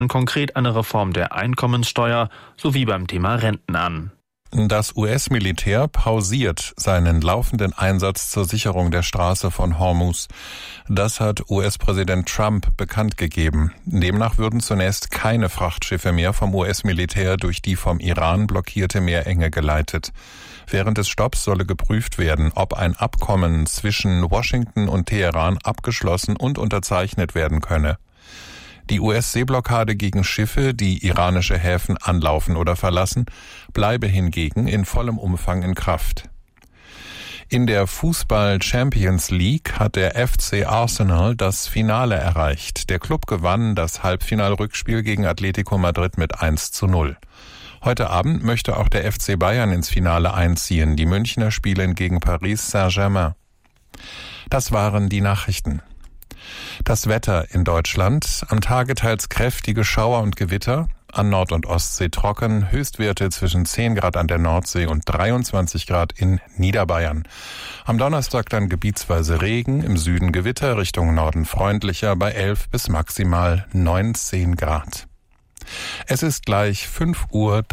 konkret eine Reform der Einkommenssteuer sowie beim Thema Renten an. Das US-Militär pausiert seinen laufenden Einsatz zur Sicherung der Straße von Hormuz. Das hat US-Präsident Trump bekannt gegeben. Demnach würden zunächst keine Frachtschiffe mehr vom US-Militär durch die vom Iran blockierte Meerenge geleitet. Während des Stopps solle geprüft werden, ob ein Abkommen zwischen Washington und Teheran abgeschlossen und unterzeichnet werden könne. Die US-Seeblockade gegen Schiffe, die iranische Häfen anlaufen oder verlassen, bleibe hingegen in vollem Umfang in Kraft. In der Fußball-Champions League hat der FC Arsenal das Finale erreicht. Der Klub gewann das Halbfinalrückspiel gegen Atletico Madrid mit 1:0. Heute Abend möchte auch der FC Bayern ins Finale einziehen. Die Münchner spielen gegen Paris Saint-Germain. Das waren die Nachrichten. Das Wetter in Deutschland: am Tage teils kräftige Schauer und Gewitter, an Nord- und Ostsee trocken, Höchstwerte zwischen 10 Grad an der Nordsee und 23 Grad in Niederbayern. Am Donnerstag dann gebietsweise Regen, im Süden Gewitter, Richtung Norden freundlicher bei 11 bis maximal 19 Grad. Es ist gleich 5:03 Uhr.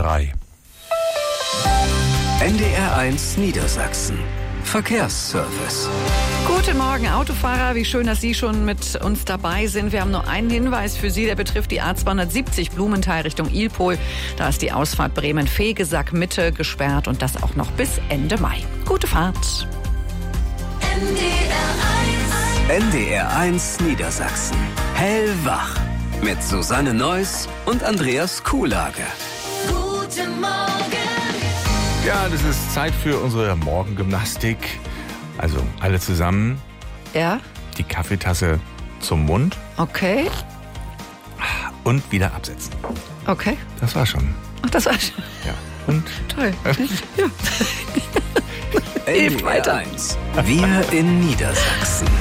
NDR1 Niedersachsen. Verkehrsservice. Guten Morgen, Autofahrer. Wie schön, dass Sie schon mit uns dabei sind. Wir haben nur einen Hinweis für Sie, der betrifft die A270 Blumenthal Richtung Ilpol. Da ist die Ausfahrt Bremen-Vegesack Mitte gesperrt und das auch noch bis Ende Mai. Gute Fahrt. NDR1 Niedersachsen. Hellwach. Mit Susanne Neuss und Andreas Kuhlage. Guten Morgen. Ja, das ist Zeit für unsere Morgengymnastik. Also alle zusammen. Ja? Die Kaffeetasse zum Mund. Okay. Und wieder absetzen. Okay. Das war schon. Ach, das war schon. Ja. Und? Toll. Ja. NDR1. Wir in Niedersachsen.